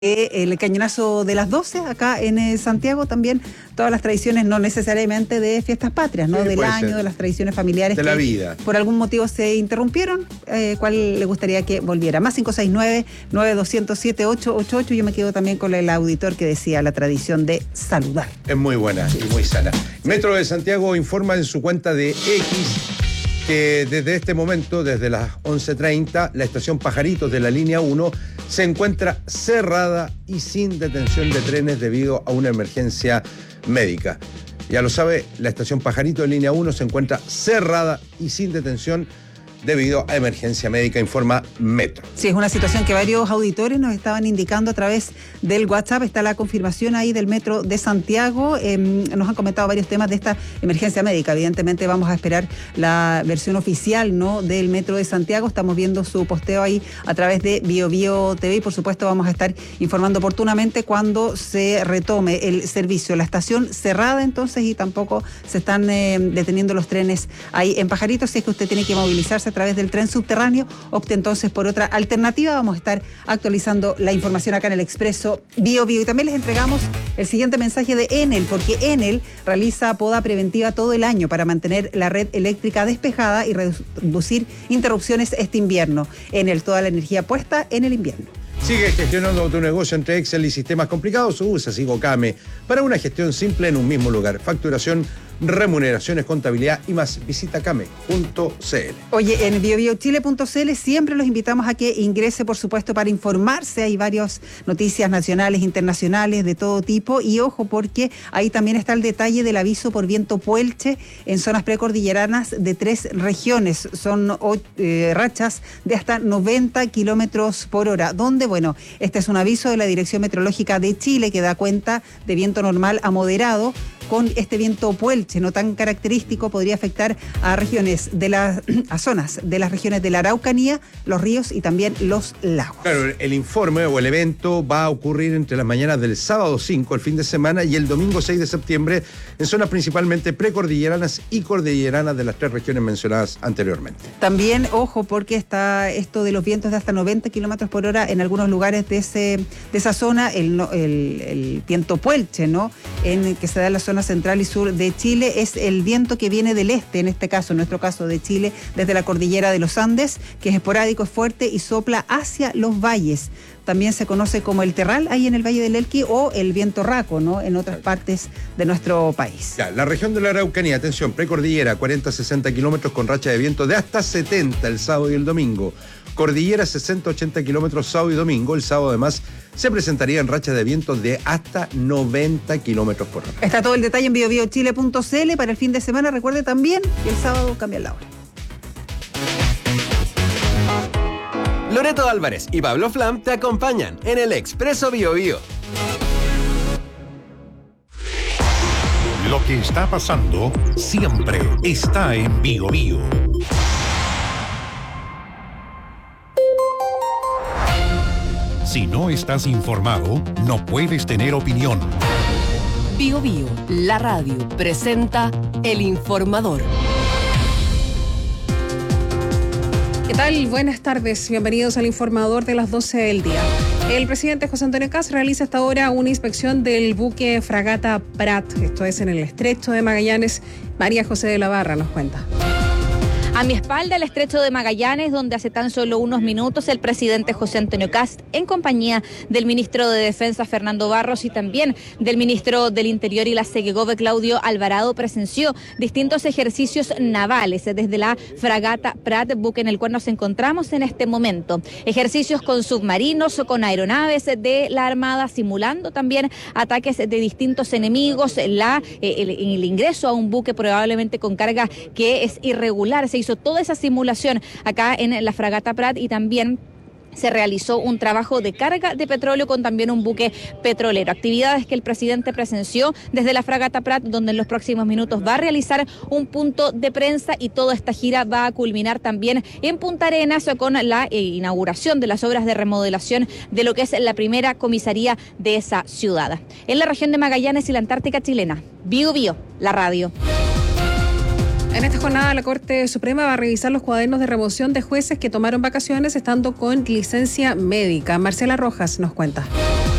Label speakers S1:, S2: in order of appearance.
S1: El cañonazo de las 12 acá en Santiago, también todas las tradiciones, no necesariamente de fiestas patrias, ¿no?
S2: Sí,
S1: del año,
S2: ser.
S1: De las tradiciones familiares
S2: de
S1: que
S2: la vida.
S1: Por algún motivo se interrumpieron. ¿Cuál le gustaría que volviera? Más 569-9200-7888. Yo me quedo también con el auditor que decía la tradición de saludar.
S2: Es muy buena y muy sana. Metro de Santiago informa en su cuenta de X que desde este momento, desde las 11:30, la estación Pajaritos de la línea 1 se encuentra cerrada y sin detención de trenes debido a una emergencia médica. Ya lo sabe, la estación Pajaritos de línea 1 se encuentra cerrada y sin detención debido a emergencia médica, informa Metro.
S1: Sí, es una situación que varios auditores nos estaban indicando a través del WhatsApp. Está la confirmación ahí del Metro de Santiago. Nos han comentado varios temas de esta emergencia médica. Evidentemente vamos a esperar la versión oficial, ¿no?, del Metro de Santiago. Estamos viendo su posteo ahí a través de BioBio TV y por supuesto vamos a estar informando oportunamente cuando se retome el servicio. La estación cerrada entonces y tampoco se están deteniendo los trenes ahí en Pajaritos. Si es que usted tiene que movilizarse a través del tren subterráneo, opte entonces por otra alternativa. Vamos a estar actualizando la información acá en el Expreso BioBio. Y también les entregamos el siguiente mensaje de Enel, porque Enel realiza poda preventiva todo el año para mantener la red eléctrica despejada y reducir interrupciones este invierno. Enel, toda la energía puesta en el invierno.
S2: Sigue gestionando tu negocio entre Excel y sistemas complicados. Usa SigoCame para una gestión simple en un mismo lugar. Facturación, remuneraciones, contabilidad y más. Visita came.cl.
S1: Oye, en biobiochile.cl siempre los invitamos a que ingrese, por supuesto, para informarse. Hay varias noticias nacionales, internacionales, de todo tipo. Y ojo, porque ahí también está el detalle del aviso por viento puelche en zonas precordilleranas de 3 regiones. Son rachas de hasta 90 kilómetros por hora. Donde, bueno, este es un aviso de la Dirección Meteorológica de Chile que da cuenta de viento normal a moderado. Con este viento puelche no tan característico podría afectar a regiones a zonas de las regiones de la Araucanía, los ríos y también los lagos.
S2: Claro, el informe o el evento va a ocurrir entre las mañanas del sábado 5, el fin de semana, y el domingo 6 de septiembre en zonas principalmente precordilleranas y cordilleranas de las 3 regiones mencionadas anteriormente.
S1: También, ojo, porque está esto de los vientos de hasta 90 kilómetros por hora en algunos lugares de esa zona, el viento puelche, ¿no?, en que se da en la zona central y sur de Chile, es el viento que viene del este, en este caso, en nuestro caso de Chile, desde la cordillera de los Andes, que es esporádico, es fuerte y sopla hacia los valles. También se conoce como el terral ahí en el Valle del Elqui o el viento raco, ¿no?, en otras partes de nuestro país.
S2: Ya, la región de la Araucanía, atención, precordillera, 40-60 kilómetros con racha de viento de hasta 70 el sábado y el domingo. Cordillera, 60-80 kilómetros sábado y domingo. El sábado, además, se presentarían rachas de viento de hasta 90 kilómetros por hora.
S1: Está todo el detalle en biobiochile.cl para el fin de semana. Recuerde también que el sábado cambia la hora.
S3: Loreto Álvarez y Pablo Flam te acompañan en el Expreso BioBio.
S4: Lo que está pasando siempre está en BioBio. Si no estás informado, no puedes tener opinión.
S5: BioBio, la radio, presenta El Informador.
S6: ¿Qué tal? Buenas tardes. Bienvenidos al Informador de las 12 del día. El presidente José Antonio Kast realiza hasta ahora una inspección del buque Fragata Prat. Esto es en el Estrecho de Magallanes. María José de la Barra nos cuenta.
S7: A mi espalda, el Estrecho de Magallanes, donde hace tan solo unos minutos el presidente José Antonio Kast, en compañía del ministro de Defensa Fernando Barros y también del ministro del Interior y la Segegove Claudio Alvarado, presenció distintos ejercicios navales desde la Fragata Prat, buque en el cual nos encontramos en este momento. Ejercicios con submarinos o con aeronaves de la Armada, simulando también ataques de distintos enemigos, el ingreso a un buque probablemente con carga que es irregular. Se hizo toda esa simulación acá en la Fragata Prat y también se realizó un trabajo de carga de petróleo con también un buque petrolero. Actividades que el presidente presenció desde la Fragata Prat, donde en los próximos minutos va a realizar un punto de prensa y toda esta gira va a culminar también en Punta Arenas con la inauguración de las obras de remodelación de lo que es la primera comisaría de esa ciudad. En la región de Magallanes y la Antártica chilena, BioBio, la radio.
S6: En esta jornada, la Corte Suprema va a revisar los cuadernos de remoción de jueces que tomaron vacaciones estando con licencia médica. Marcela Rojas nos cuenta.